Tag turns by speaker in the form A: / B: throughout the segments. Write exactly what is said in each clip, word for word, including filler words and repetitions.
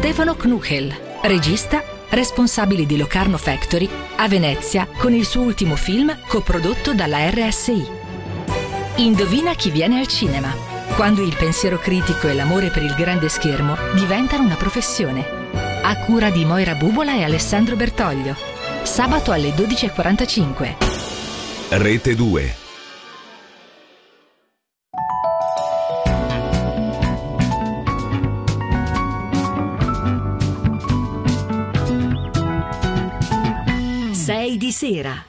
A: Stefano Knuchel, regista, responsabile di Locarno Factory, a Venezia con il suo ultimo film coprodotto dalla R S I. Indovina chi viene al cinema, quando il pensiero critico e l'amore per il grande schermo diventano una professione. A cura di Moira Bubola e Alessandro Bertoglio. Sabato alle dodici e quarantacinque.
B: Rete due.
A: sei di sera.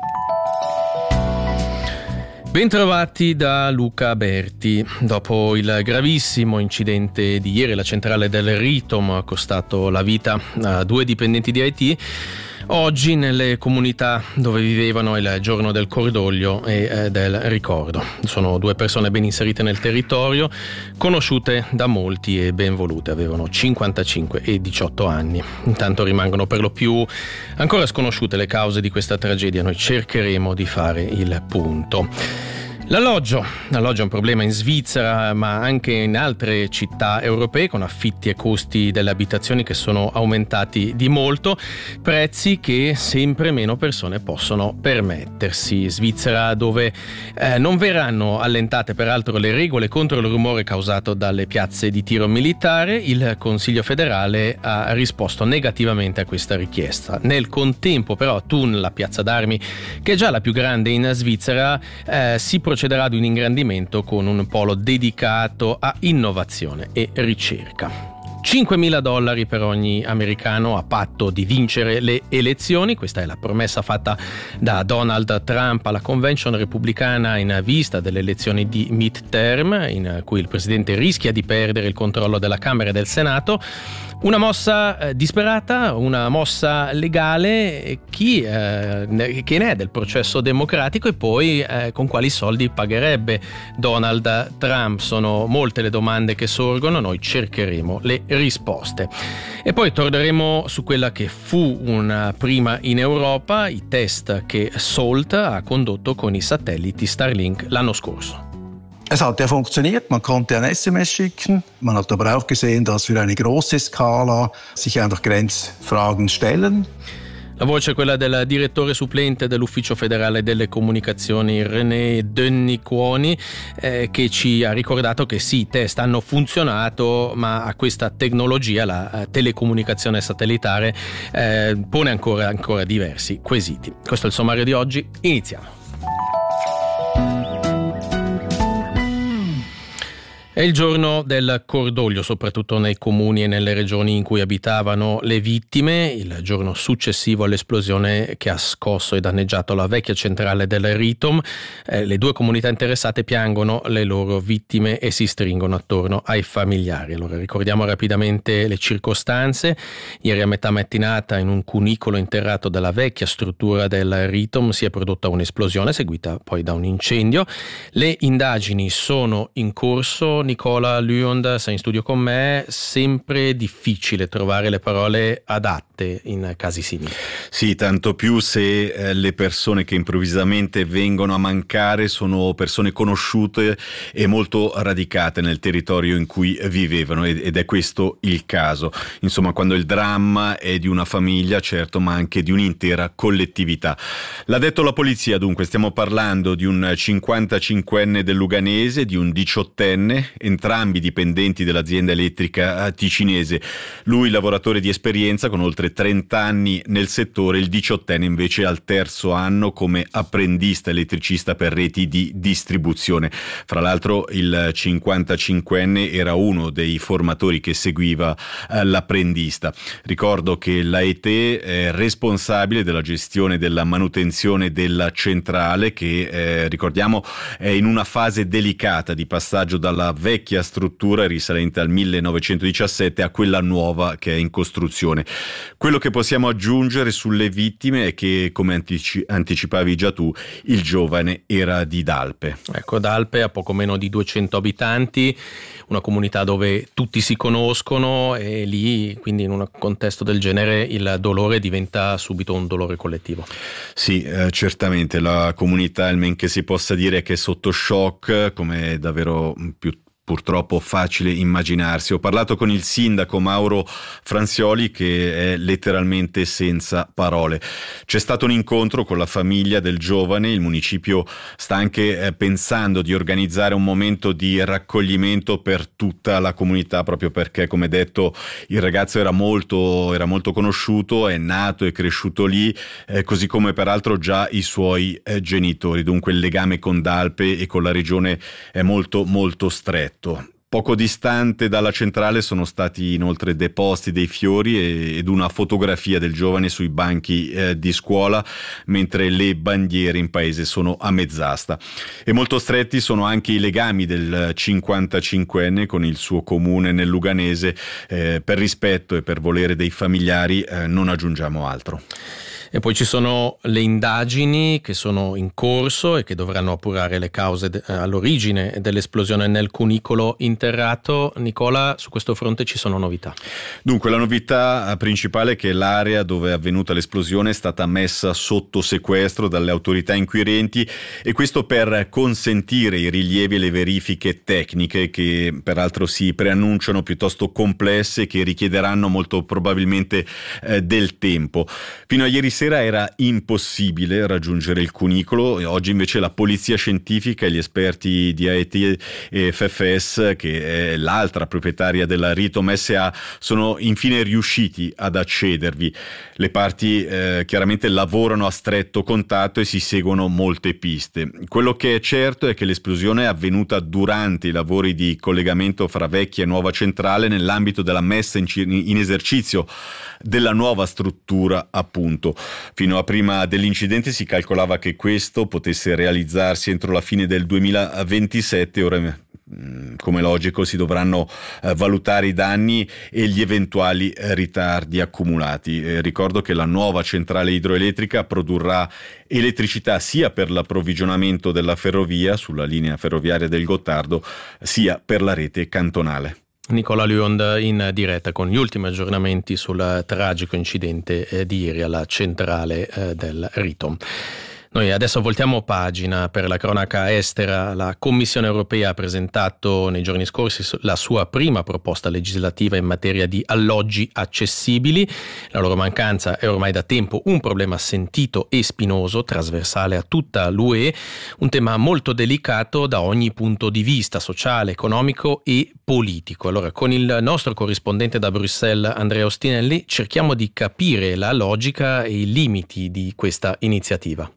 C: Bentrovati da Luca Berti. Dopo il gravissimo incidente di ieri, la centrale del Ritom ha costato la vita a due dipendenti di I T. Oggi nelle comunità dove vivevano è il giorno del cordoglio e eh, del ricordo. Sono due persone ben inserite nel territorio, conosciute da molti e ben volute. Avevano cinquantacinque e diciotto anni. Intanto rimangono per lo più ancora sconosciute le cause di questa tragedia. Noi cercheremo di fare il punto. L'alloggio. L'alloggio è un problema in Svizzera, ma anche in altre città europee, con affitti e costi delle abitazioni che sono aumentati di molto, prezzi che sempre meno persone possono permettersi. Svizzera dove eh, non verranno allentate peraltro le regole contro il rumore causato dalle piazze di tiro militare. Il Consiglio federale ha risposto negativamente a questa richiesta. Nel contempo però a Thun, la piazza d'armi, che è già la più grande in Svizzera, eh, si procederà ad un ingrandimento con un polo dedicato a innovazione e ricerca. cinquemila dollari per ogni americano a patto di vincere le elezioni. Questa è la promessa fatta da Donald Trump alla convention repubblicana in vista delle elezioni di midterm, in cui il presidente rischia di perdere il controllo della Camera e del Senato. Una mossa eh, disperata, una mossa legale. Chi eh, che ne è del processo democratico e poi eh, con quali soldi pagherebbe Donald Trump? Sono molte le domande che sorgono, noi cercheremo le risposte. E poi torneremo su quella che fu una prima in Europa, i test che Salt ha condotto con i satelliti Starlink l'anno scorso.
D: Es hat ja funktioniert, man konnte ein S M S schicken, man hat aber auch gesehen, dass für eine große Skala sich einfach Grenzfragen stellen.
C: La voce è quella del direttore supplente dell'Ufficio federale delle comunicazioni René Dennicuoni, eh, che ci ha ricordato che sì, i test hanno funzionato, ma a questa tecnologia, la eh, telecomunicazione satellitare, eh, pone ancora, ancora diversi quesiti. Questo è il sommario di oggi, iniziamo. È il giorno del cordoglio, soprattutto nei comuni e nelle regioni in cui abitavano le vittime, il giorno successivo all'esplosione che ha scosso e danneggiato la vecchia centrale del Ritom. Eh, le due comunità interessate piangono le loro vittime e si stringono attorno ai familiari. Allora ricordiamo rapidamente le circostanze. Ieri a metà mattinata, in un cunicolo interrato della vecchia struttura del Ritom, si è prodotta un'esplosione seguita poi da un incendio. Le indagini sono in corso. Nicola Luond, sei in studio con me. Sempre difficile trovare le parole adatte in casi simili.
E: Sì, tanto più se eh, le persone che improvvisamente vengono a mancare sono persone conosciute e molto radicate nel territorio in cui vivevano, ed è questo il caso. Insomma, quando il dramma è di una famiglia, certo, ma anche di un'intera collettività. L'ha detto la polizia, dunque stiamo parlando di un cinquantacinquenne del Luganese, di un diciottenne, entrambi dipendenti dell'azienda elettrica ticinese. Lui lavoratore di esperienza con oltre trenta anni nel settore, il diciottenne invece al terzo anno come apprendista elettricista per reti di distribuzione. Fra l'altro il cinquantacinquenne era uno dei formatori che seguiva eh, l'apprendista. Ricordo che l'A E T è responsabile della gestione della manutenzione della centrale che eh, ricordiamo è in una fase delicata di passaggio dalla vecchia struttura risalente al millenovecentodiciassette a quella nuova che è in costruzione. Quello che possiamo aggiungere sulle vittime è che, come antici- anticipavi già tu, il giovane era di Dalpe.
C: Ecco, Dalpe ha poco meno di duecento abitanti, una comunità dove tutti si conoscono e lì, quindi in un contesto del genere, il dolore diventa subito un dolore collettivo.
E: Sì, eh, certamente la comunità, il men che si possa dire, che è sotto shock, come davvero più purtroppo facile immaginarsi. Ho parlato con il sindaco Mauro Franzioli, che è letteralmente senza parole. C'è stato un incontro con la famiglia del giovane, il municipio sta anche eh, pensando di organizzare un momento di raccoglimento per tutta la comunità, proprio perché, come detto, il ragazzo era molto, era molto conosciuto, è nato e cresciuto lì, eh, così come peraltro già i suoi eh, genitori, dunque il legame con Dalpe e con la regione è molto molto stretto. Poco distante dalla centrale sono stati inoltre deposti dei fiori ed una fotografia del giovane sui banchi eh, di scuola, mentre le bandiere in paese sono a mezz'asta. E molto stretti sono anche i legami del cinquantacinquenne con il suo comune nel Luganese. Eh, per rispetto e per volere dei familiari eh, non aggiungiamo altro.
C: E poi ci sono le indagini che sono in corso e che dovranno appurare le cause de- all'origine dell'esplosione nel cunicolo interrato. Nicola, su questo fronte ci sono novità.
E: Dunque, la novità principale è che l'area dove è avvenuta l'esplosione è stata messa sotto sequestro dalle autorità inquirenti, e questo per consentire i rilievi e le verifiche tecniche, che peraltro si preannunciano piuttosto complesse e che richiederanno molto probabilmente eh, del tempo. Fino a ieri sera era impossibile raggiungere il cunicolo, e oggi invece la polizia scientifica e gli esperti di A E T e F F S, che è l'altra proprietaria della Ritom S A, sono infine riusciti ad accedervi. Le parti eh, chiaramente lavorano a stretto contatto e si seguono molte piste. Quello che è certo è che l'esplosione è avvenuta durante i lavori di collegamento fra vecchia e nuova centrale, nell'ambito della messa in, in esercizio della nuova struttura, appunto. Fino a prima dell'incidente si calcolava che questo potesse realizzarsi entro la fine del duemilaventisette. Ora, come logico, si dovranno eh, valutare i danni e gli eventuali eh, ritardi accumulati. Eh, ricordo che la nuova centrale idroelettrica produrrà elettricità sia per l'approvvigionamento della ferrovia sulla linea ferroviaria del Gottardo, sia per la rete cantonale.
C: Nicola Luond in diretta con gli ultimi aggiornamenti sul tragico incidente eh, di ieri alla centrale eh, del Ritom. Noi adesso voltiamo pagina. Per la cronaca estera, la Commissione europea ha presentato nei giorni scorsi la sua prima proposta legislativa in materia di alloggi accessibili. La loro mancanza è ormai da tempo un problema sentito e spinoso, trasversale a tutta l'U E, un tema molto delicato da ogni punto di vista, sociale, economico e politico. Allora, con il nostro corrispondente da Bruxelles, Andrea Ostinelli, cerchiamo di capire la logica e i limiti di questa iniziativa.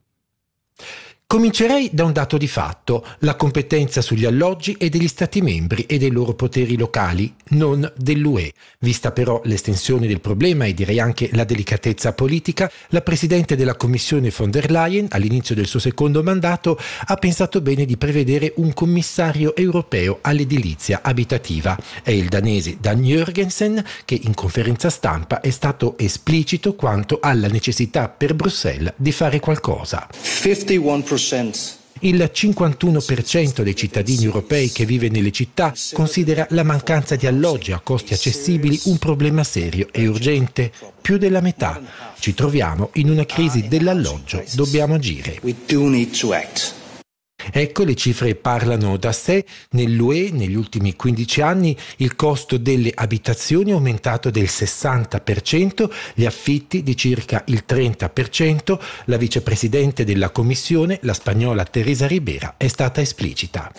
F: Comincerei da un dato di fatto: la competenza sugli alloggi è degli Stati membri e dei loro poteri locali, non dell'U E. Vista però l'estensione del problema e direi anche la delicatezza politica, la Presidente della Commissione von der Leyen, all'inizio del suo secondo mandato, ha pensato bene di prevedere un commissario europeo all'edilizia abitativa. È il danese Dan Jørgensen che in conferenza stampa è stato esplicito quanto alla necessità per Bruxelles di fare qualcosa.
G: cinquantuno percento
F: Il cinquantuno per cento dei cittadini europei che vive nelle città considera la mancanza di alloggi a costi accessibili un problema serio e urgente. Più della metà. Ci troviamo in una crisi dell'alloggio, dobbiamo agire. Ecco, le cifre parlano da sé. Nell'U E negli ultimi quindici anni il costo delle abitazioni è aumentato del sessanta per cento, gli affitti di circa il trenta per cento. La vicepresidente della Commissione, la spagnola Teresa Ribera, è stata esplicita.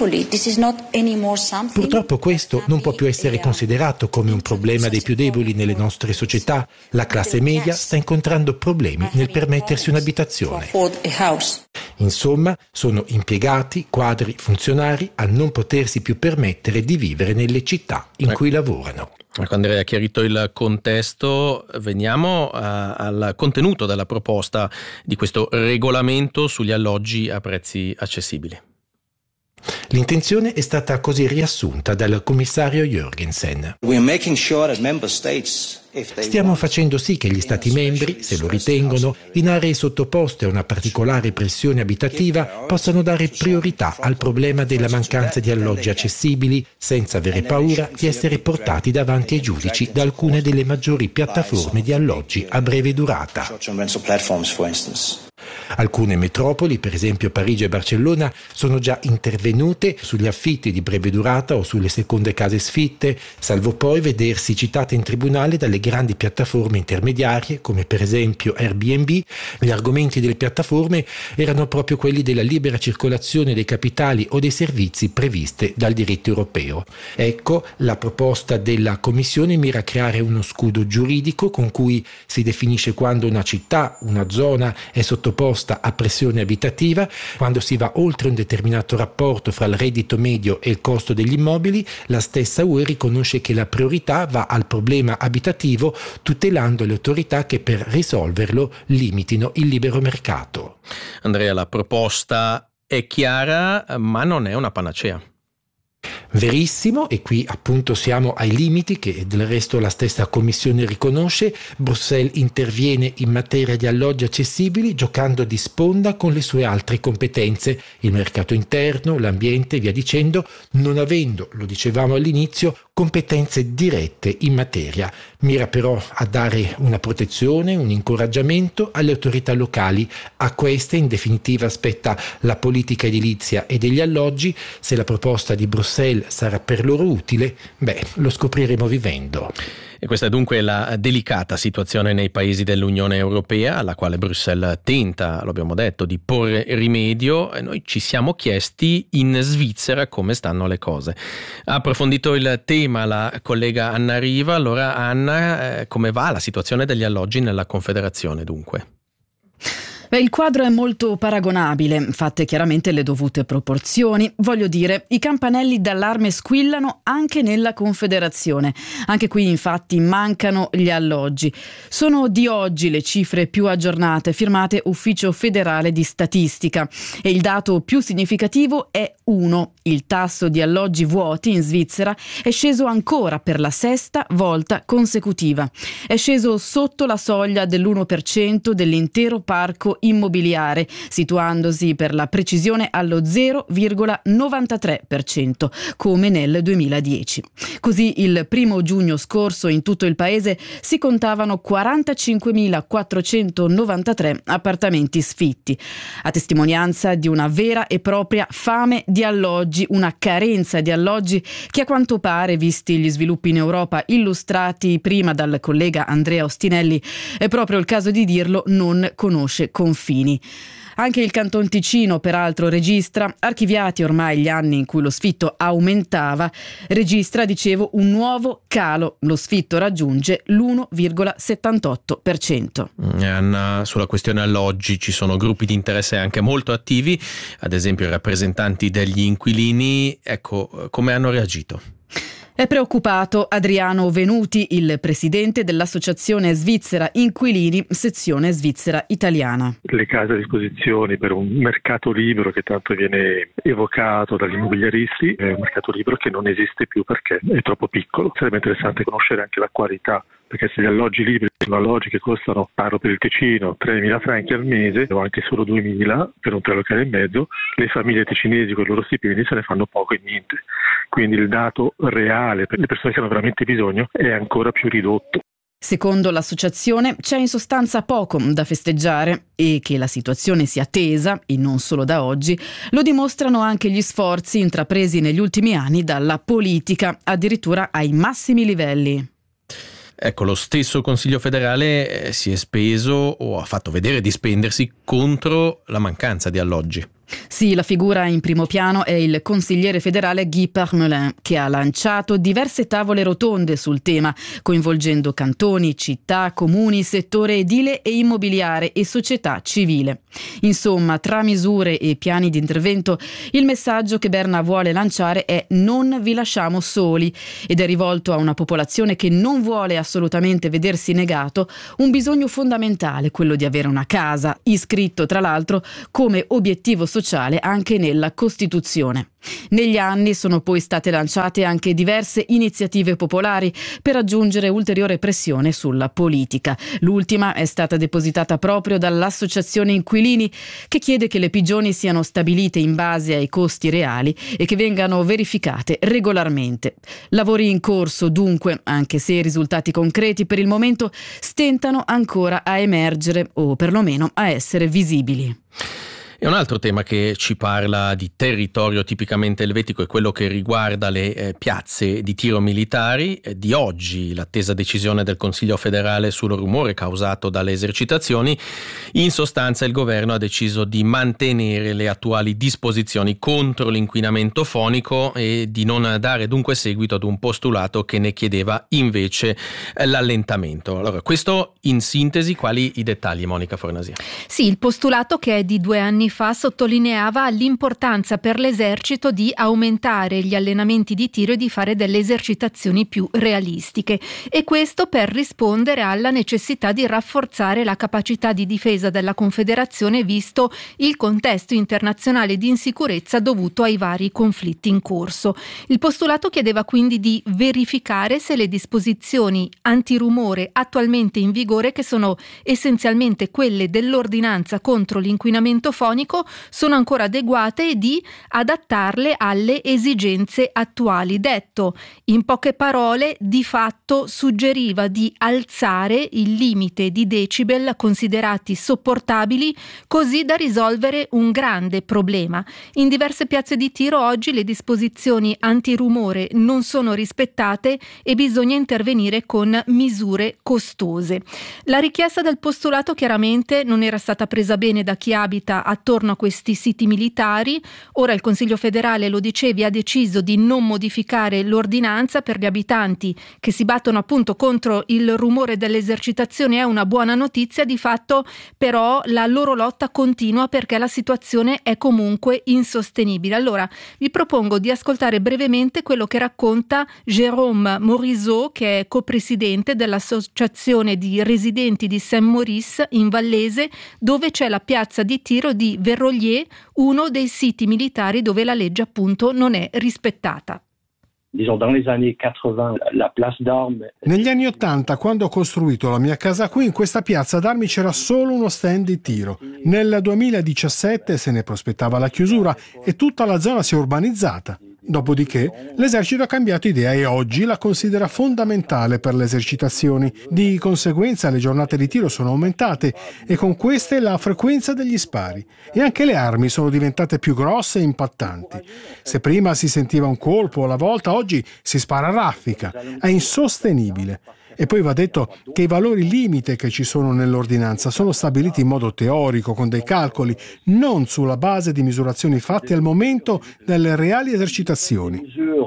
F: Purtroppo questo non può più essere considerato come un problema dei più deboli nelle nostre società. La classe media sta incontrando problemi nel permettersi un'abitazione. Insomma, sono impiegati, quadri, funzionari a non potersi più permettere di vivere nelle città in cui lavorano.
C: Quando hai chiarito il contesto, veniamo a, al contenuto della proposta di questo regolamento sugli alloggi a prezzi accessibili.
F: L'intenzione è stata così riassunta dal commissario Jørgensen. Stiamo facendo sì che gli Stati membri, se lo ritengono, in aree sottoposte a una particolare pressione abitativa, possano dare priorità al problema della mancanza di alloggi accessibili, senza avere paura di essere portati davanti ai giudici da alcune delle maggiori piattaforme di alloggi a breve durata. Alcune metropoli, per esempio Parigi e Barcellona, sono già intervenute sugli affitti di breve durata o sulle seconde case sfitte, salvo poi vedersi citate in tribunale dalle grandi piattaforme intermediarie come per esempio Airbnb. Gli argomenti delle piattaforme erano proprio quelli della libera circolazione dei capitali o dei servizi previste dal diritto europeo. Ecco, la proposta della Commissione mira a creare uno scudo giuridico con cui si definisce quando una città, una zona è sottoposta a pressione abitativa, quando si va oltre un determinato rapporto fra il reddito medio e il costo degli immobili. La stessa U E riconosce che la priorità va al problema abitativo, tutelando le autorità che per risolverlo limitino il libero mercato.
C: Andrea, la proposta è chiara, ma non è una panacea.
F: Verissimo, e qui appunto siamo ai limiti che del resto la stessa Commissione riconosce. Bruxelles interviene in materia di alloggi accessibili giocando di sponda con le sue altre competenze, il mercato interno, l'ambiente e via dicendo, non avendo, lo dicevamo all'inizio, competenze dirette in materia. Mira però a dare una protezione, un incoraggiamento alle autorità locali. A queste in definitiva spetta la politica edilizia e degli alloggi. Se la proposta di Bruxelles sarà per loro utile, beh, lo scopriremo vivendo.
C: E questa è dunque la delicata situazione nei paesi dell'Unione Europea, alla quale Bruxelles tenta, lo abbiamo detto, di porre rimedio. E noi ci siamo chiesti in Svizzera come stanno le cose. Ha approfondito il tema la collega Anna Riva. Allora Anna, eh, come va la situazione degli alloggi nella Confederazione dunque?
G: Beh, il quadro è molto paragonabile, fatte chiaramente le dovute proporzioni. Voglio dire, i campanelli d'allarme squillano anche nella Confederazione. Anche qui infatti mancano gli alloggi. Sono di oggi le cifre più aggiornate, firmate Ufficio Federale di Statistica. E il dato più significativo è uno. Il tasso di alloggi vuoti in Svizzera è sceso ancora per la sesta volta consecutiva. È sceso sotto la soglia dell'uno per cento dell'intero parco immobiliare, situandosi per la precisione allo zero virgola novantatré per cento, come nel duemiladieci. Così il primo giugno scorso in tutto il paese si contavano quarantacinquemilaquattrocentonovantatré appartamenti sfitti, a testimonianza di una vera e propria fame di alloggi, una carenza di alloggi che a quanto pare, visti gli sviluppi in Europa illustrati prima dal collega Andrea Ostinelli, è proprio il caso di dirlo, non conosce confini. Anche il Canton Ticino, peraltro, registra, archiviati ormai gli anni in cui lo sfitto aumentava, registra, dicevo, un nuovo calo. Lo sfitto raggiunge l'uno virgola settantotto per cento.
C: Anna, sulla questione alloggi ci sono gruppi di interesse anche molto attivi, ad esempio i rappresentanti degli inquilini. Ecco, come hanno reagito?
G: È preoccupato Adriano Venuti, il presidente dell'Associazione Svizzera Inquilini, sezione svizzera italiana.
H: Le case a disposizione per un mercato libero che tanto viene evocato dagli immobiliaristi è un mercato libero che non esiste più perché è troppo piccolo. Sarebbe interessante conoscere anche la qualità, perché se gli alloggi liberi sono alloggi che costano, parlo per il Ticino, tremila franchi al mese o anche solo duemila per un tre locali e mezzo, le famiglie ticinesi con i loro stipendi se ne fanno poco e niente. Quindi il dato reale per le persone che hanno veramente bisogno è ancora più ridotto.
G: Secondo l'associazione c'è in sostanza poco da festeggiare e che la situazione sia tesa, e non solo da oggi, lo dimostrano anche gli sforzi intrapresi negli ultimi anni dalla politica, addirittura ai massimi livelli.
C: Ecco, lo stesso Consiglio federale si è speso o ha fatto vedere di spendersi contro la mancanza di alloggi.
G: Sì, la figura in primo piano è il consigliere federale Guy Parmelin, che ha lanciato diverse tavole rotonde sul tema, coinvolgendo cantoni, città, comuni, settore edile e immobiliare e società civile. Insomma, tra misure e piani di intervento, il messaggio che Berna vuole lanciare è: non vi lasciamo soli, ed è rivolto a una popolazione che non vuole assolutamente vedersi negato un bisogno fondamentale, quello di avere una casa, iscritto tra l'altro come obiettivo sociale anche nella Costituzione. Negli anni sono poi state lanciate anche diverse iniziative popolari per aggiungere ulteriore pressione sulla politica. L'ultima è stata depositata proprio dall'Associazione Inquilini, che chiede che le pigioni siano stabilite in base ai costi reali e che vengano verificate regolarmente. Lavori in corso dunque, anche se i risultati concreti per il momento stentano ancora a emergere o perlomeno a essere visibili.
C: E un altro tema che ci parla di territorio tipicamente elvetico è quello che riguarda le eh, piazze di tiro militari. Eh, di oggi l'attesa decisione del Consiglio federale sul rumore causato dalle esercitazioni. In sostanza il governo ha deciso di mantenere le attuali disposizioni contro l'inquinamento fonico e di non dare dunque seguito ad un postulato che ne chiedeva invece eh, l'allentamento. Allora, questo in sintesi, quali i dettagli, Monica Fornasia?
I: Sì, il postulato, che è di due anni fa, sottolineava l'importanza per l'esercito di aumentare gli allenamenti di tiro e di fare delle esercitazioni più realistiche, e questo per rispondere alla necessità di rafforzare la capacità di difesa della Confederazione visto il contesto internazionale di insicurezza dovuto ai vari conflitti in corso. Il postulato chiedeva quindi di verificare se le disposizioni antirumore attualmente in vigore, che sono essenzialmente quelle dell'ordinanza contro l'inquinamento fonico, sono ancora adeguate e di adattarle alle esigenze attuali. Detto in poche parole, di fatto suggeriva di alzare il limite di decibel considerati sopportabili, così da risolvere un grande problema. In diverse piazze di tiro oggi le disposizioni antirumore non sono rispettate e bisogna intervenire con misure costose. La richiesta del postulato chiaramente non era stata presa bene da chi abita attorno a questi siti militari. Ora il Consiglio federale, lo dicevi, ha deciso di non modificare l'ordinanza. Per gli abitanti che si battono appunto contro il rumore delle esercitazioni è una buona notizia. Di fatto però la loro lotta continua perché la situazione è comunque insostenibile. Allora vi propongo di ascoltare brevemente quello che racconta Jérôme Morisot, che è copresidente dell'associazione di residenti di Saint-Maurice in Vallese, dove c'è la piazza di tiro di Verrollier, uno dei siti militari dove la legge appunto non è rispettata.
J: Negli anni Ottanta, quando ho costruito la mia casa qui, in questa piazza d'armi c'era solo uno stand di tiro. Nel duemiladiciassette se ne prospettava la chiusura e tutta la zona si è urbanizzata. Dopodiché l'esercito ha cambiato idea e oggi la considera fondamentale per le esercitazioni. Di conseguenza le giornate di tiro sono aumentate e con queste la frequenza degli spari. E anche le armi sono diventate più grosse e impattanti. Se prima si sentiva un colpo alla volta, oggi si spara a raffica. È insostenibile. E poi va detto che i valori limite che ci sono nell'ordinanza sono stabiliti in modo teorico, con dei calcoli, non sulla base di misurazioni fatte al momento delle reali esercitazioni.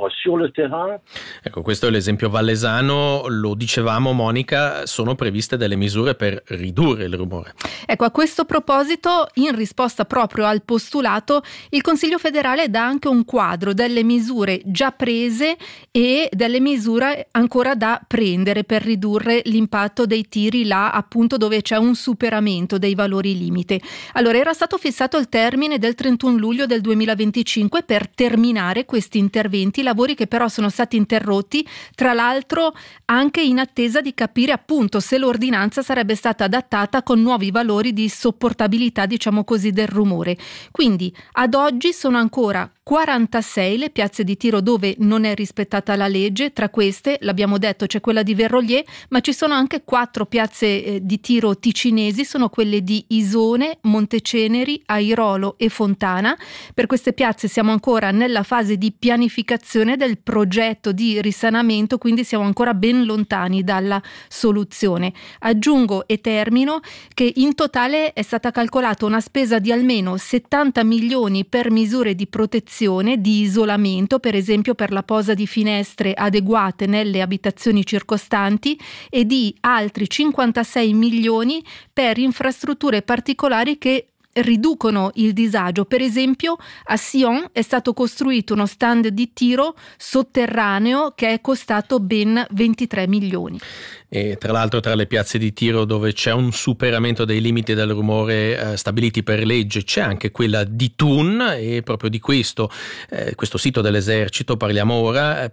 C: Ecco, questo è l'esempio vallesano. Lo dicevamo, Monica, sono previste delle misure per ridurre il rumore.
I: Ecco, a questo proposito, in risposta proprio al postulato, il Consiglio federale dà anche un quadro delle misure già prese e delle misure ancora da prendere per ridurre l'impatto dei tiri là appunto dove c'è un superamento dei valori limite. Allora, era stato fissato il termine del trentuno luglio del duemilaventicinque per terminare questi interventi, lavori che però sono stati interrotti, tra l'altro anche in attesa di capire appunto se l'ordinanza sarebbe stata adattata con nuovi valori di sopportabilità, diciamo così, del rumore. Quindi ad oggi sono ancora quarantasei le piazze di tiro dove non è rispettata la legge. Tra queste, l'abbiamo detto, c'è quella di Verrollier, ma ci sono anche quattro piazze eh, di tiro ticinesi, sono quelle di Isone, Monteceneri, Airolo e Fontana. Per queste piazze siamo ancora nella fase di pianificazione del progetto di risanamento, quindi siamo ancora ben lontani dalla soluzione. Aggiungo e termino che in totale è stata calcolata una spesa di almeno settanta milioni per misure di protezione, di isolamento, per esempio per la posa di finestre adeguate nelle abitazioni circostanti, e di altri cinquantasei milioni per infrastrutture particolari che riducono il disagio. Per esempio a Sion è stato costruito uno stand di tiro sotterraneo che è costato ben ventitré milioni.
C: E tra l'altro tra le piazze di tiro dove c'è un superamento dei limiti del rumore eh, stabiliti per legge c'è anche quella di Thun, e proprio di questo, eh, questo sito dell'esercito parliamo ora,